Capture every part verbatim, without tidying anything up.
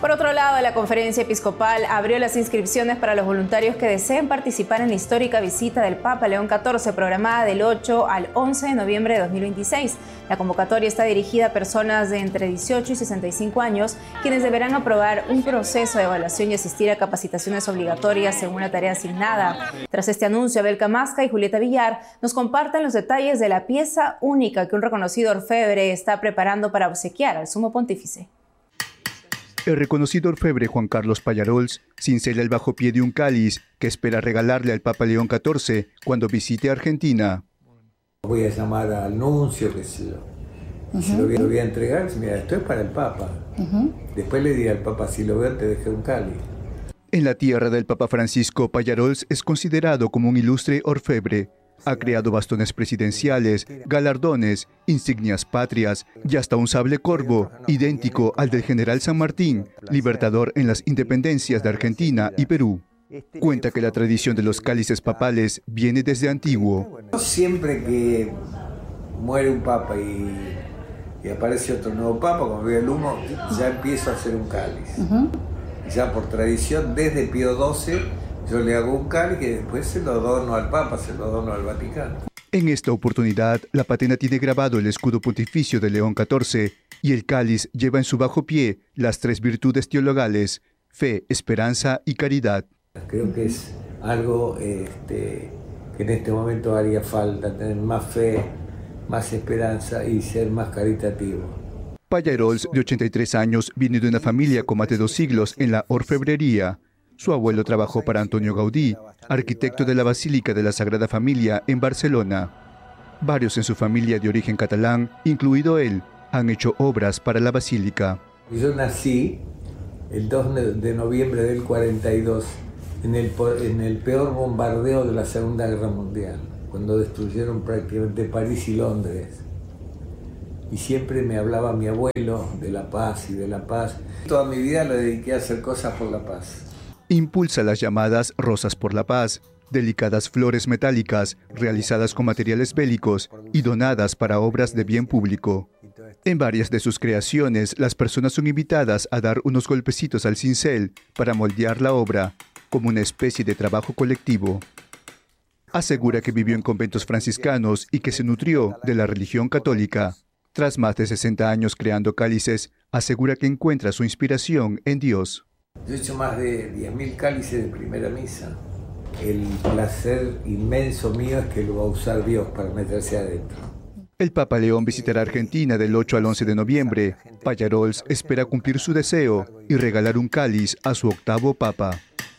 Por otro lado, la Conferencia Episcopal abrió las inscripciones para los voluntarios que deseen participar en la histórica visita del Papa León catorce, programada del ocho al once de noviembre de dos mil veintiséis. La convocatoria está dirigida a personas de entre dieciocho y sesenta y cinco años, quienes deberán aprobar un proceso de evaluación y asistir a capacitaciones obligatorias en una tarea asignada. Tras este anuncio, Abel Camasca y Julieta Villar nos comparten los detalles de la pieza única que un reconocido orfebre está preparando para obsequiar al Sumo Pontífice. El reconocido orfebre Juan Carlos Pallarols cincela el bajo pie de un cáliz que espera regalarle al Papa León catorce cuando visite Argentina. Voy a llamar al nuncio, que se lo, uh-huh. se lo, voy, lo voy a entregar. Mira, esto es para el Papa. Uh-huh. Después le diré al Papa, si lo veo, te dejé un cáliz. En la tierra del Papa Francisco, Pallarols es considerado como un ilustre orfebre. Ha creado bastones presidenciales, galardones, insignias patrias y hasta un sable corvo, idéntico al del general San Martín, libertador en las independencias de Argentina y Perú. Cuenta que la tradición de los cálices papales viene desde antiguo. Siempre que muere un papa y, y aparece otro nuevo papa, cuando veo el humo, ya empiezo a hacer un cáliz. Uh-huh. Ya por tradición, desde Pío doce, yo le hago un cáliz y después se lo dono al Papa, se lo dono al Vaticano. En esta oportunidad, la patena tiene grabado el escudo pontificio de León catorce y el cáliz lleva en su bajo pie las tres virtudes teologales: fe, esperanza y caridad. Creo que es algo este, que en este momento haría falta, tener más fe, más esperanza y ser más caritativo. Pallarols, de ochenta y tres años, viene de una familia con más de dos siglos en la orfebrería. Su abuelo trabajó para Antonio Gaudí, arquitecto de la Basílica de la Sagrada Familia en Barcelona. Varios en su familia de origen catalán, incluido él, han hecho obras para la Basílica. Yo nací el dos de noviembre del cuarenta y dos, en el, en el peor bombardeo de la Segunda Guerra Mundial, cuando destruyeron prácticamente París y Londres. Y siempre me hablaba mi abuelo de la paz y de la paz. Toda mi vida lo dediqué a hacer cosas por la paz. Impulsa las llamadas Rosas por la Paz, delicadas flores metálicas realizadas con materiales bélicos y donadas para obras de bien público. En varias de sus creaciones, las personas son invitadas a dar unos golpecitos al cincel para moldear la obra, como una especie de trabajo colectivo. Asegura que vivió en conventos franciscanos y que se nutrió de la religión católica. Tras más de sesenta años creando cálices, asegura que encuentra su inspiración en Dios. Yo he hecho más de diez mil cálices de primera misa. El placer inmenso mío es que lo va a usar Dios para meterse adentro. El Papa León visitará Argentina del ocho al once de noviembre. Pallarols espera cumplir su deseo y regalar un cáliz a su octavo Papa.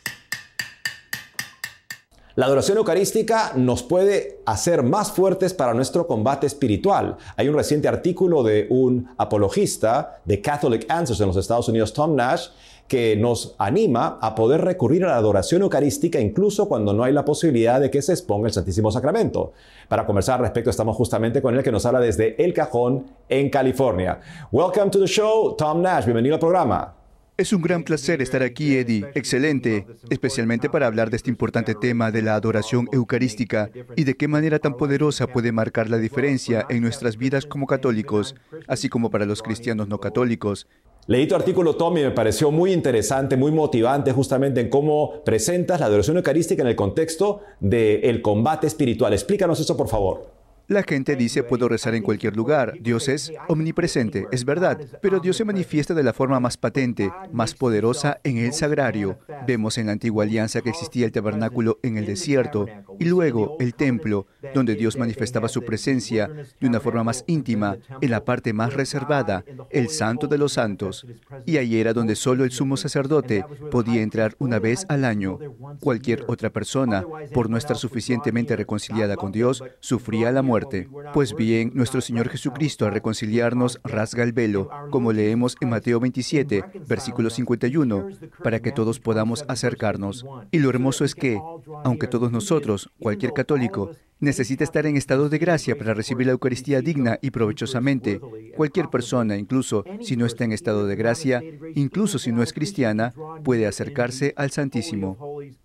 La adoración eucarística nos puede hacer más fuertes para nuestro combate espiritual. Hay un reciente artículo de un apologista de Catholic Answers en los Estados Unidos, Tom Nash, que nos anima a poder recurrir a la adoración eucarística incluso cuando no hay la posibilidad de que se exponga el Santísimo Sacramento. Para conversar al respecto estamos justamente con él, que nos habla desde El Cajón, en California. Welcome to the show, Tom Nash. Bienvenido al programa. Es un gran placer estar aquí, Eddie. Excelente, especialmente para hablar de este importante tema de la adoración eucarística y de qué manera tan poderosa puede marcar la diferencia en nuestras vidas como católicos, así como para los cristianos no católicos. Leí tu artículo, Tom, y me pareció muy interesante, muy motivante justamente en cómo presentas la adoración eucarística en el contexto del combate espiritual. Explícanos eso, por favor. La gente dice, puedo rezar en cualquier lugar. Dios es omnipresente, es verdad, pero Dios se manifiesta de la forma más patente, más poderosa en el sagrario. Vemos en la antigua alianza que existía el tabernáculo en el desierto y luego el templo, donde Dios manifestaba su presencia de una forma más íntima, en la parte más reservada, el Santo de los Santos. Y ahí era donde solo el sumo sacerdote podía entrar una vez al año. Cualquier otra persona, por no estar suficientemente reconciliada con Dios, sufría la muerte. Pues bien, nuestro Señor Jesucristo, al reconciliarnos, rasga el velo, como leemos en Mateo veintisiete, versículo cincuenta y uno, para que todos podamos acercarnos. Y lo hermoso es que, aunque todos nosotros, cualquier católico, necesita estar en estado de gracia para recibir la Eucaristía digna y provechosamente, cualquier persona, incluso si no está en estado de gracia, incluso si no es cristiana, puede acercarse al Santísimo.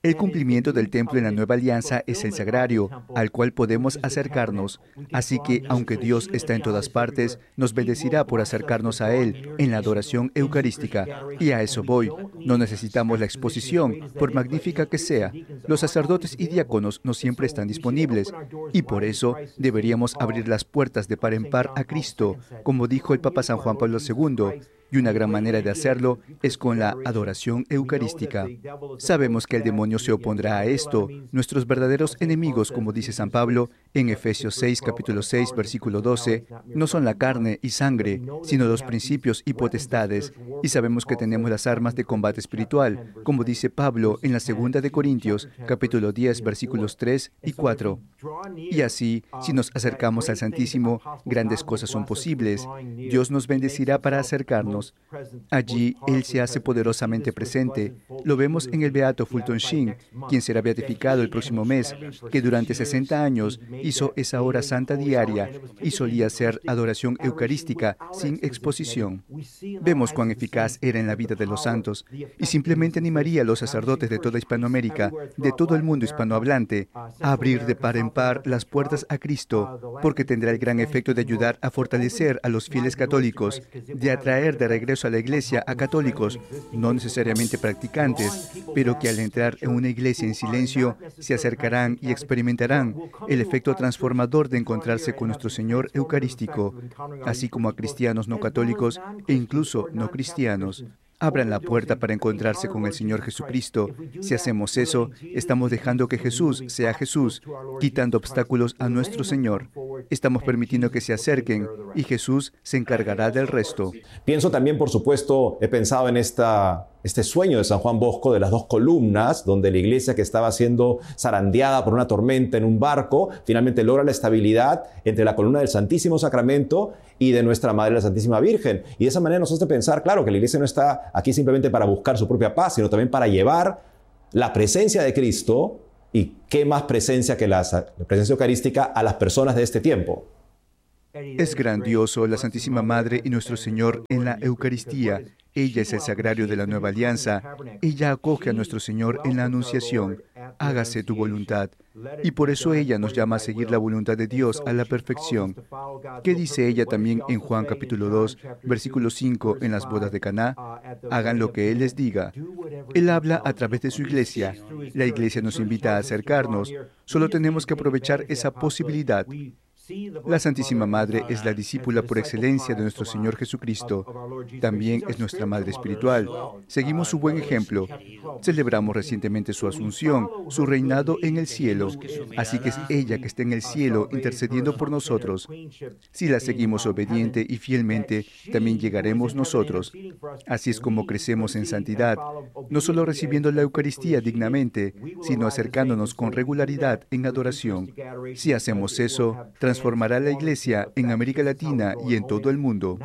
El cumplimiento del templo en la nueva alianza es el sagrario, al cual podemos acercarnos. Así que, aunque Dios está en todas partes, nos bendecirá por acercarnos a Él en la adoración eucarística. Y a eso voy. No necesitamos la exposición, por magnífica que sea. Los sacerdotes y diáconos no siempre están disponibles. Y por eso deberíamos abrir las puertas de par en par a Cristo, como dijo el Papa San Juan Pablo segundo. Y una gran manera de hacerlo es con la adoración eucarística. Sabemos que el demonio se opondrá a esto. Nuestros verdaderos enemigos, como dice San Pablo en Efesios seis, capítulo seis, versículo doce, no son la carne y sangre, sino los principios y potestades. Y sabemos que tenemos las armas de combate espiritual, como dice Pablo en la segunda de Corintios, capítulo diez, versículos tres y cuatro. Y así, si nos acercamos al Santísimo, grandes cosas son posibles. Dios nos bendecirá para acercarnos. Allí, Él se hace poderosamente presente. Lo vemos en el beato Fulton Sheen, quien será beatificado el próximo mes, que durante sesenta años hizo esa hora santa diaria y solía hacer adoración eucarística sin exposición. Vemos cuán eficaz era en la vida de los santos y simplemente animaría a los sacerdotes de toda Hispanoamérica, de todo el mundo hispanohablante, a abrir de par en par las puertas a Cristo, porque tendrá el gran efecto de ayudar a fortalecer a los fieles católicos, de atraer de regreso a la iglesia a católicos, no necesariamente practicantes, pero que al entrar en una iglesia en silencio se acercarán y experimentarán el efecto transformador de encontrarse con nuestro Señor Eucarístico, así como a cristianos no católicos e incluso no cristianos. Abran la puerta para encontrarse con el Señor Jesucristo. Si hacemos eso, estamos dejando que Jesús sea Jesús, quitando obstáculos a nuestro Señor. Estamos permitiendo que se acerquen y Jesús se encargará del resto. Pienso también, por supuesto, he pensado en esta, este sueño de San Juan Bosco de las dos columnas, donde la iglesia que estaba siendo zarandeada por una tormenta en un barco, finalmente logra la estabilidad entre la columna del Santísimo Sacramento y de nuestra Madre la Santísima Virgen. Y de esa manera nos hace pensar, claro, que la iglesia no está aquí simplemente para buscar su propia paz, sino también para llevar la presencia de Cristo, y qué más presencia que la, la presencia eucarística, a las personas de este tiempo. Es grandioso la Santísima Madre y nuestro Señor en la Eucaristía. Ella es el sagrario de la nueva alianza. Ella acoge a nuestro Señor en la Anunciación. Hágase tu voluntad. Y por eso ella nos llama a seguir la voluntad de Dios a la perfección. ¿Qué dice ella también en Juan capítulo dos, versículo cinco, en las bodas de Caná? Hagan lo que Él les diga. Él habla a través de su iglesia. La iglesia nos invita a acercarnos. Solo tenemos que aprovechar esa posibilidad. La Santísima Madre es la discípula por excelencia de nuestro Señor Jesucristo. También es nuestra Madre espiritual. Seguimos su buen ejemplo. Celebramos recientemente su asunción, su reinado en el cielo. Así que es ella que está en el cielo intercediendo por nosotros. Si la seguimos obediente y fielmente, también llegaremos nosotros. Así es como crecemos en santidad, no solo recibiendo la Eucaristía dignamente, sino acercándonos con regularidad en adoración. Si hacemos eso, transformará la Iglesia en América Latina y en todo el mundo.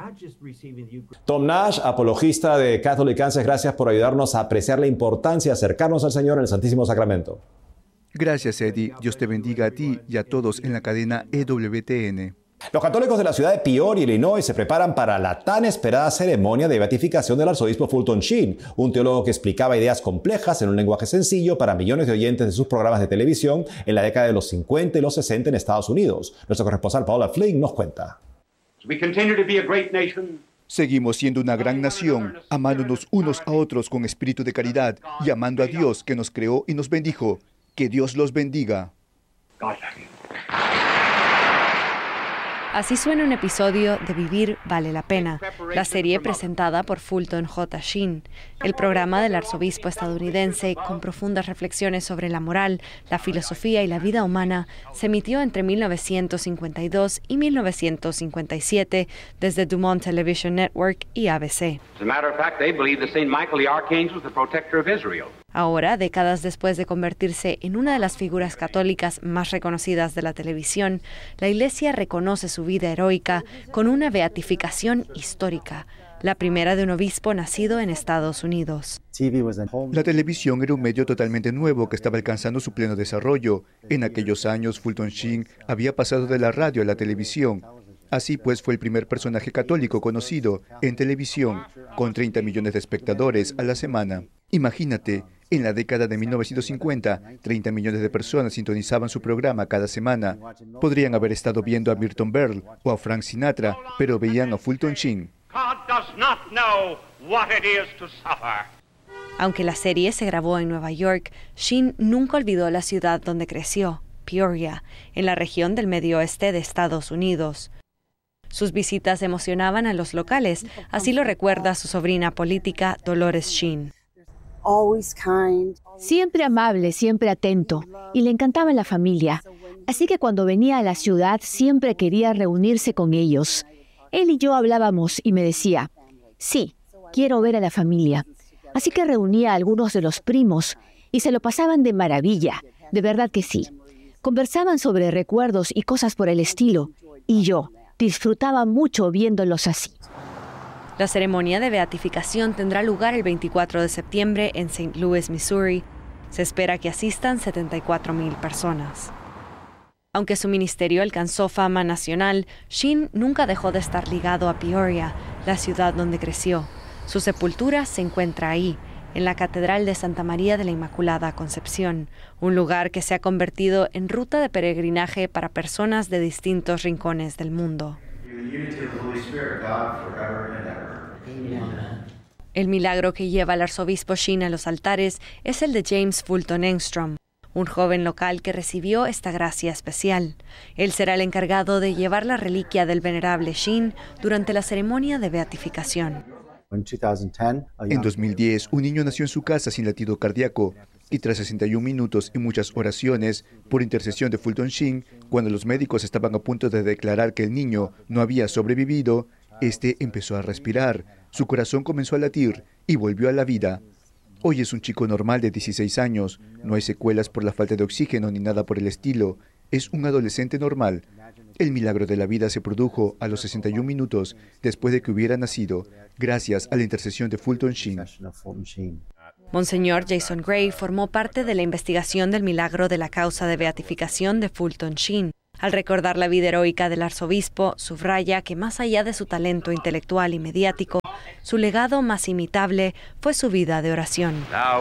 Tom Nash, apologista de Catholic Answers, gracias por ayudarnos a apreciar la importancia de acercarnos al Señor en el Santísimo Sacramento. Gracias, Eddie. Dios te bendiga a ti y a todos en la cadena E W T N. Los católicos de la ciudad de Peoria, Illinois, se preparan para la tan esperada ceremonia de beatificación del arzobispo Fulton Sheen, un teólogo que explicaba ideas complejas en un lenguaje sencillo para millones de oyentes de sus programas de televisión en la década de los cincuenta y los sesenta en Estados Unidos. Nuestro corresponsal Paola Flynn nos cuenta. Seguimos siendo una gran nación, amándonos unos a otros con espíritu de caridad y amando a Dios que nos creó y nos bendijo. Que Dios los bendiga. Así suena un episodio de Vivir vale la pena, la serie presentada por Fulton J. Sheen, el programa del arzobispo estadounidense con profundas reflexiones sobre la moral, la filosofía y la vida humana, se emitió entre mil novecientos cincuenta y dos y mil novecientos cincuenta y siete desde Dumont Television Network y A B C. Ahora, décadas después de convertirse en una de las figuras católicas más reconocidas de la televisión, la Iglesia reconoce su vida heroica con una beatificación histórica, la primera de un obispo nacido en Estados Unidos. La televisión era un medio totalmente nuevo que estaba alcanzando su pleno desarrollo. En aquellos años, Fulton Sheen había pasado de la radio a la televisión. Así pues, fue el primer personaje católico conocido en televisión, con treinta millones de espectadores a la semana. Imagínate, En la década de mil novecientos cincuenta, treinta millones de personas sintonizaban su programa cada semana. Podrían haber estado viendo a Milton Berle o a Frank Sinatra, pero veían a Fulton Sheen. Aunque la serie se grabó en Nueva York, Sheen nunca olvidó la ciudad donde creció, Peoria, en la región del medio oeste de Estados Unidos. Sus visitas emocionaban a los locales, así lo recuerda su sobrina política Dolores Sheen. Siempre amable, siempre atento, y le encantaba la familia. Así que cuando venía a la ciudad siempre quería reunirse con ellos. Él y yo hablábamos y me decía, sí, quiero ver a la familia. Así que reunía a algunos de los primos y se lo pasaban de maravilla, de verdad que sí. Conversaban sobre recuerdos y cosas por el estilo, y yo disfrutaba mucho viéndolos así. La ceremonia de beatificación tendrá lugar el veinticuatro de septiembre en Saint Louis, Missouri. Se espera que asistan setenta y cuatro mil personas. Aunque su ministerio alcanzó fama nacional, Sheen nunca dejó de estar ligado a Peoria, la ciudad donde creció. Su sepultura se encuentra ahí, en la Catedral de Santa María de la Inmaculada Concepción, un lugar que se ha convertido en ruta de peregrinaje para personas de distintos rincones del mundo. El milagro que lleva al arzobispo Sheen a los altares es el de James Fulton Engstrom, un joven local que recibió esta gracia especial. Él será el encargado de llevar la reliquia del venerable Sheen durante la ceremonia de beatificación. En dos mil diez, un niño nació en su casa sin latido cardíaco y tras sesenta y un minutos y muchas oraciones por intercesión de Fulton Sheen, cuando los médicos estaban a punto de declarar que el niño no había sobrevivido, este empezó a respirar, su corazón comenzó a latir y volvió a la vida. Hoy es un chico normal de dieciséis años, no hay secuelas por la falta de oxígeno ni nada por el estilo, es un adolescente normal. El milagro de la vida se produjo a los sesenta y un minutos después de que hubiera nacido, gracias a la intercesión de Fulton Sheen. Monseñor Jason Gray formó parte de la investigación del milagro de la causa de beatificación de Fulton Sheen. Al recordar la vida heroica del arzobispo, subraya que más allá de su talento intelectual y mediático, su legado más imitable fue su vida de oración.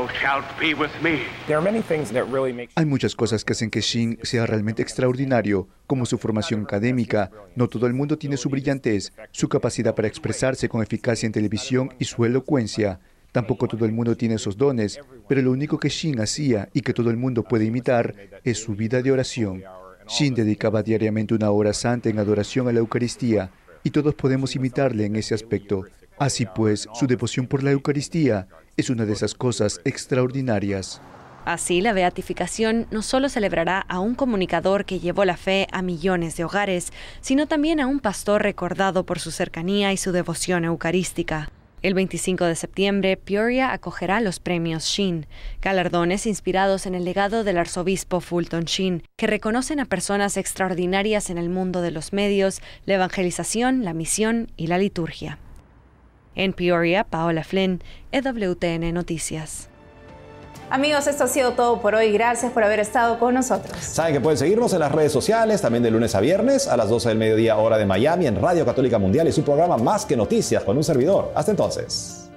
Hay muchas cosas que hacen que Sheen sea realmente extraordinario, como su formación académica. No todo el mundo tiene su brillantez, su capacidad para expresarse con eficacia en televisión y su elocuencia. Tampoco todo el mundo tiene esos dones, pero lo único que Sheen hacía y que todo el mundo puede imitar es su vida de oración. Sheen dedicaba diariamente una hora santa en adoración a la Eucaristía, y todos podemos imitarle en ese aspecto. Así pues, su devoción por la Eucaristía es una de esas cosas extraordinarias. Así, la beatificación no solo celebrará a un comunicador que llevó la fe a millones de hogares, sino también a un pastor recordado por su cercanía y su devoción eucarística. El veinticinco de septiembre, Peoria acogerá los premios Sheen, galardones inspirados en el legado del arzobispo Fulton Sheen, que reconocen a personas extraordinarias en el mundo de los medios, la evangelización, la misión y la liturgia. En Peoria, Paola Flynn, E W T N Noticias. Amigos, esto ha sido todo por hoy. Gracias por haber estado con nosotros. Saben que pueden seguirnos en las redes sociales, también de lunes a viernes a las doce del mediodía hora de Miami en Radio Católica Mundial y su programa Más que Noticias con un servidor. Hasta entonces.